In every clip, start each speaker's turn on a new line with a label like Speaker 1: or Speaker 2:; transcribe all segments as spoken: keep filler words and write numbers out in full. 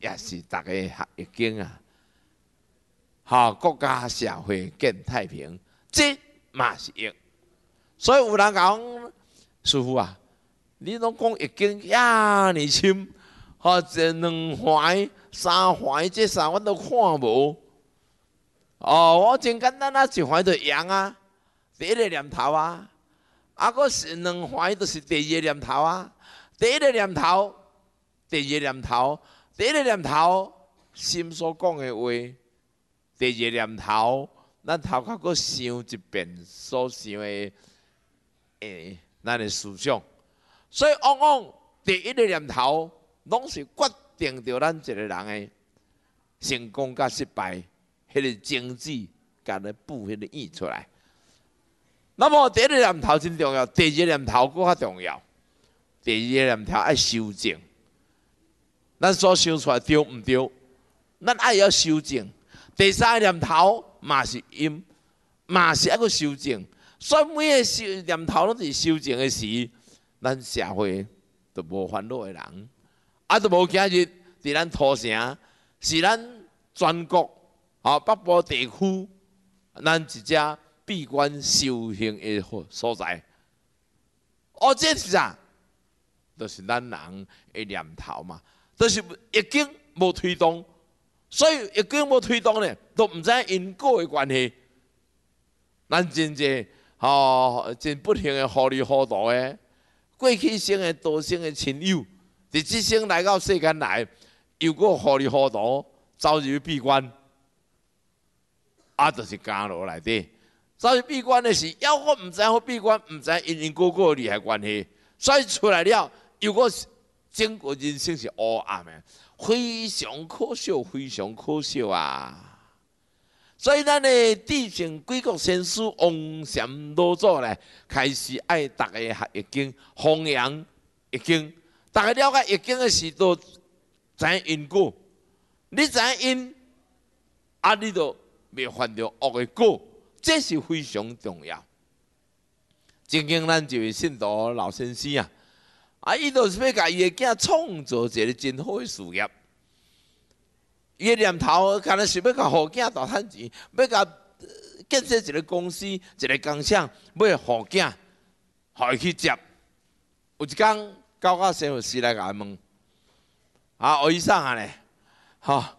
Speaker 1: 也是大家学易经啊，好国家社会更太平，这嘛是易。所以有人讲师傅啊，你拢讲易经呀，你深，吼这两环、三环这三我都看无。哦，我真简单啊，一环就阳啊，第一个念头啊，啊个是两环就是第二个念头啊，第一个念头，第二个念头，第一个念头心所讲的话，第二个念头，咱头壳搁想一遍所想的诶，咱的思想，所以往往第一个念头，拢是决定着咱一个人的成功甲失败。迄个经济，甲咱布迄个意出来。那么第一个念头真重要，第二个念头更较重要。第二个念头爱修正，咱所想出来对毋对？咱爱要修正。第三个念头嘛是因，嘛是爱个修正。所以每个修念头拢是修正的时，咱社会就无烦恼的人，啊，就无今日伫咱土城，是咱全国。好，北部地区，咱一只闭关修行的所在。哦，这是啥？就是咱人的念头嘛，就是易经无推动，所以易经无推动呢，都唔知因果的关系。咱真济吼，真不幸的糊里糊涂的，过去生的多生的亲友，伫即生来到世间来，又个糊里糊涂走入闭关。啊，就是家落内底，走去闭关的是，要我唔知好闭关，唔知因因果果利害关系，所以出来了，如果整个人生是黑暗的，非常可笑，非常可笑啊！所以咱的地上几国先师王禅老祖咧，开始爱大家学易经，弘扬易经，大家了解易经的时，都知因果，你知因，啊，你就。袂犯着恶的果，这是非常重要。曾经咱一位信徒老先生啊，啊，伊就是要甲伊的囝创造一个真好的事业。伊的念头，可能是要甲互囝大趁钱，要甲建设一个公司、一个工厂，要互囝，互伊去接。有一天，高教生有时来甲伊问，啊，学医生啊咧，吼、哦。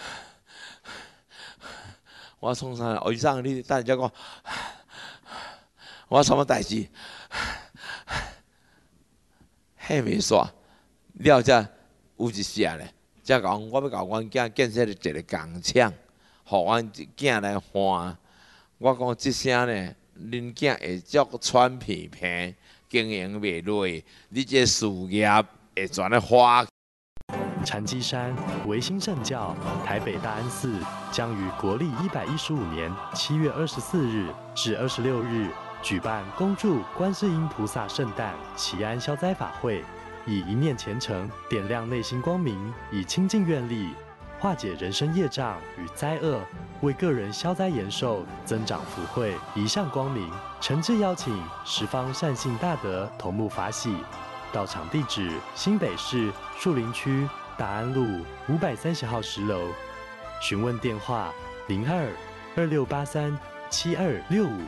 Speaker 1: 我创啥？学医生，你等下讲，我什么代志？嘿，袂煞，了才有一下咧，才讲我要甲阮囝建设一个工厂，互阮囝来换。我讲即声咧，恁囝会足喘皮皮，经营袂落，你这事业会全咧花。
Speaker 2: 禅机山维新正教台北大安寺将于国历一百一十五年七月二十四日至二十六日举办恭祝观世音菩萨圣诞祈安消灾法会，以一念虔诚点亮内心光明，以清净愿力化解人生业障与灾厄，为个人消灾延寿、增长福慧，一向光明。诚挚邀请十方善信大德同沐法喜。到场地址：新北市树林区大安路五百三十号十楼，询问电话：零二二六八三七二六五。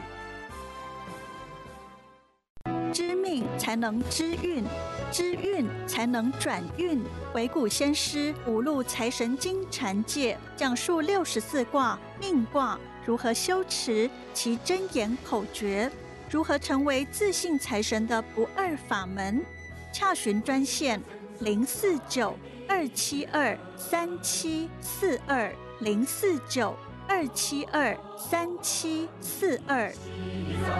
Speaker 3: 知命才能知运，知运才能转运。回古先师五路财神经禅界讲述六十四卦命卦如何修持其真言口诀，如何成为自信财神的不二法门。洽询专线零四九二七二三七四二零四九二七二三七四二。